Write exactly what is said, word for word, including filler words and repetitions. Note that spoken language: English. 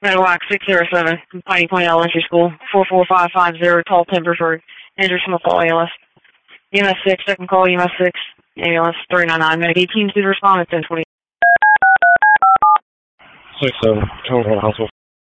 Meadowlark six zero seven, Piney Point Elementary School, four four five five zero, Tall Timbersburg, Andrew Smith, A L S. E M S six, second call, E M S six, ambulance three nine nine, Medic eighteen, to respond at ten twenty. six seven, total hospital.